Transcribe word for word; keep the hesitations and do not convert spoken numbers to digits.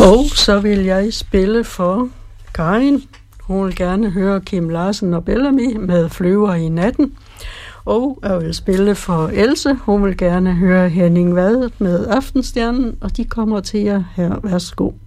Og så vil jeg spille for Karin. Hun vil gerne høre Kim Larsen og Bellamy med Flyver i natten. Og jeg vil spille for Else. Hun vil gerne høre Henning Vad med Aftenstjernen, og de kommer til jer her. Værsgo.